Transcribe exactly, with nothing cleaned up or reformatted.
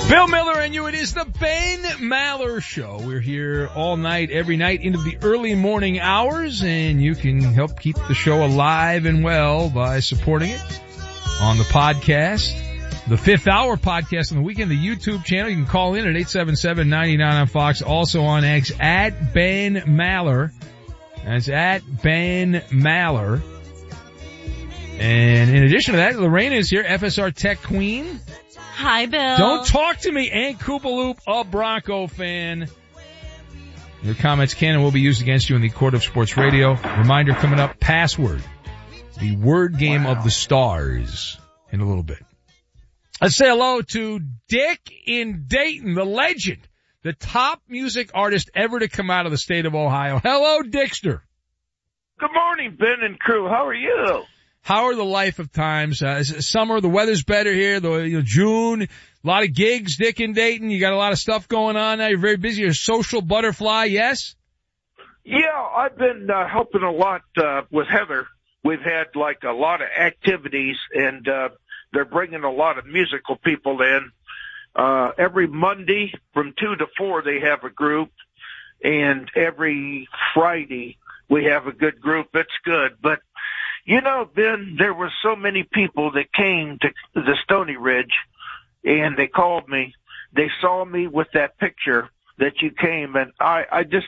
Bill Miller and you, it is the Ben Maller Show. We're here all night, every night into the early morning hours, and you can help keep the show alive and well by supporting it on the podcast, the Fifth Hour podcast on the weekend, the YouTube channel. You can call in at eight seven seven, nine nine on Fox, also on X, at Ben Maller. That's at Ben Maller. And in addition to that, Lorena is here, F S R Tech Queen. Hi, Bill. Don't talk to me, Aunt Koopaloop, a Bronco fan. Your comments can and will be used against you in the Court of Sports Radio. Reminder coming up, password, the word game wow. of the stars in a little bit. Let's say hello to Dick in Dayton, the legend, the top music artist ever to come out of the state of Ohio. Hello, Dickster. Good morning, Ben and crew. How are you? How are the life of times? Uh, summer, the weather's better here. The you know, June, a lot of gigs, Dick in Dayton. You got a lot of stuff going on now. You're very busy. You're a social butterfly, yes? Yeah, I've been uh, helping a lot uh, with Heather. We've had like a lot of activities, and uh, they're bringing a lot of musical people in. Uh, every Monday from two to four, they have a group, and every Friday we have a good group. It's good, but you know, Ben, there were so many people that came to the Stony Ridge, and they called me. They saw me with that picture that you came, and I, I just